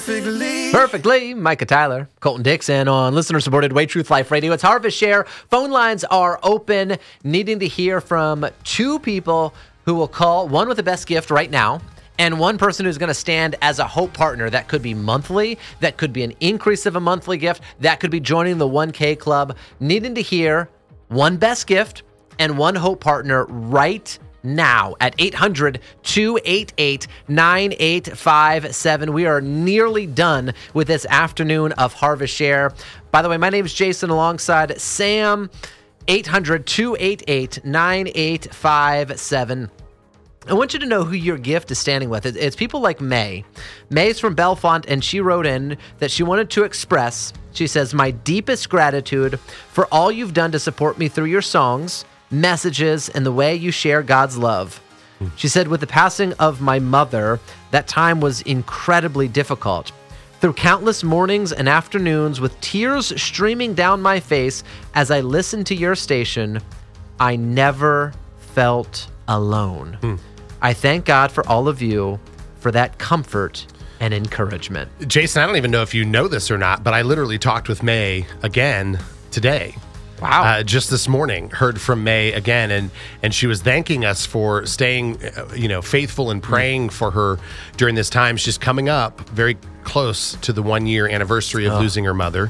Perfectly. Micah Tyler, Colton Dixon on listener-supported Way Truth Life Radio. It's Harvest Share. Phone lines are open. Needing to hear from two people who will call, one with the best gift right now, and one person who's going to stand as a Hope partner. That could be monthly. That could be an increase of a monthly gift. That could be joining the 1K Club. Needing to hear one best gift and one Hope partner right now at 800-288-9857. We are nearly done with this afternoon of Harvest Share. By the way, my name is Jason alongside Sam. 800-288-9857. I want you to know who your gift is standing with. It's people like May. May's from Bellefonte, and she wrote in that she wanted to express, she says, my deepest gratitude for all you've done to support me through your songs, messages, and the way you share God's love. She said, with the passing of my mother, that time was incredibly difficult. Through countless mornings and afternoons with tears streaming down my face as I listened to your station, I never felt alone. I thank God for all of you, for that comfort and encouragement. Jason, I don't even know if you know this or not, but I literally talked with May again today. Wow. Just this morning, heard from May again, and she was thanking us for staying, faithful and praying for her during this time. She's coming up very close to the 1-year anniversary of losing her mother.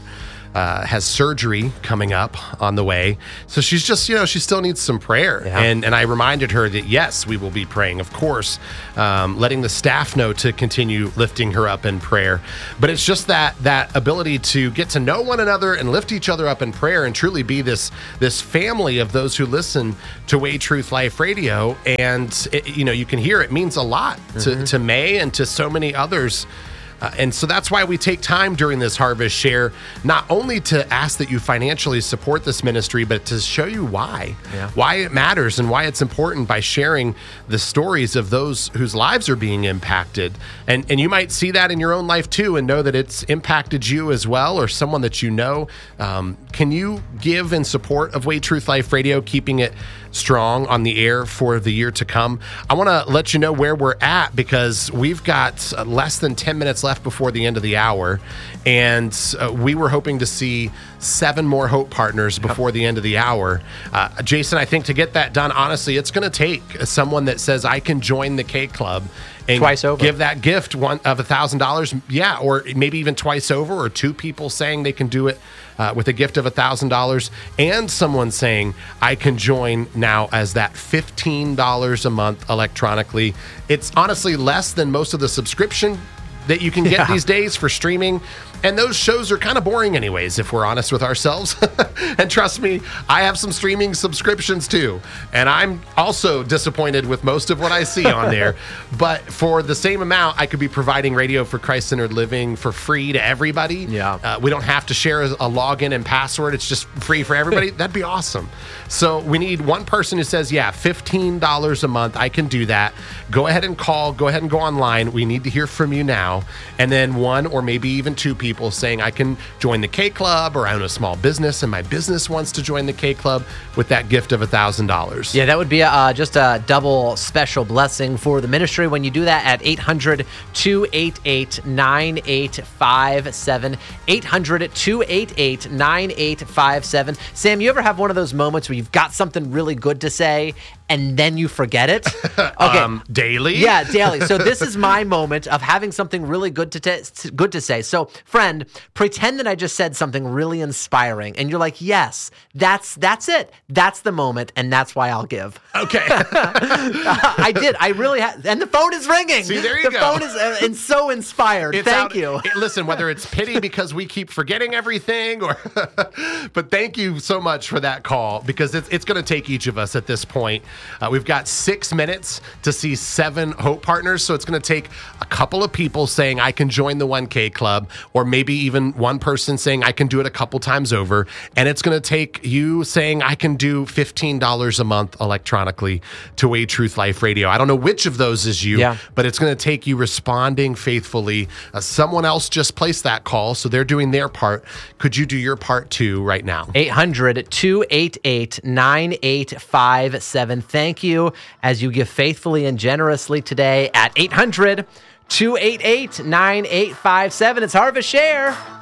Has surgery coming up on the way. So she's just, she still needs some prayer. Yeah. And I reminded her that, yes, we will be praying, of course, letting the staff know to continue lifting her up in prayer. But it's just that ability to get to know one another and lift each other up in prayer and truly be this family of those who listen to Way Truth Life Radio. And, you can hear it means a lot to May and to so many others. And so that's why we take time during this Harvest Share, not only to ask that you financially support this ministry, but to show you why it matters and why it's important by sharing the stories of those whose lives are being impacted. And you might see that in your own life too and know that it's impacted you as well or someone that you know. Can you give in support of Way Truth Life Radio, keeping it strong on the air for the year to come? I want to let you know where we're at because we've got less than 10 minutes left before the end of the hour, and we were hoping to see 7 more Hope partners before the end of the hour. Jason, I think to get that done, honestly, it's going to take someone that says, I can join the K Club and twice over. Give that gift of $1,000. Yeah, or maybe even twice over, or 2 people saying they can do it with a gift of $1,000, and someone saying, I can join now as that $15 a month electronically. It's honestly less than most of the subscription that you can get these days for streaming. And those shows are kind of boring anyways, if we're honest with ourselves. And trust me, I have some streaming subscriptions too. And I'm also disappointed with most of what I see on there. But for the same amount, I could be providing Radio for Christ-Centered Living for free to everybody. Yeah. We don't have to share a login and password. It's just free for everybody. That'd be awesome. So we need one person who says, yeah, $15 a month. I can do that. Go ahead and call. Go ahead and go online. We need to hear from you now. And then 1 or maybe even 2 people saying I can join the K Club, or I own a small business and my business wants to join the K Club with that gift of $1,000. Yeah, that would be just a double special blessing for the ministry when you do that at 800-288-9857. 800-288-9857. Sam, you ever have one of those moments where you've got something really good to say and then you forget it? Okay. Daily? Yeah, daily. So this is my moment of having something really good to say. So, friend, pretend that I just said something really inspiring, and you're like, yes, that's it. That's the moment, and that's why I'll give. Okay. I did. I really had. And the phone is ringing. See, there you go. The phone is so inspired. Thank you. Listen, whether it's pity because we keep forgetting everything, or but thank you so much for that call, because it's going to take each of us at this point. We've got 6 minutes to see 7 Hope partners, so it's going to take a couple of people saying, I can join the 1K Club, or maybe even one person saying, I can do it a couple times over, and it's going to take you saying, I can do $15 a month electronically to Way Truth Life Radio. I don't know which of those is you, but it's going to take you responding faithfully. Someone else just placed that call, so they're doing their part. Could you do your part too right now? 800-288-9857. Thank you as you give faithfully and generously today at 800 288-9857. It's Harvest Share.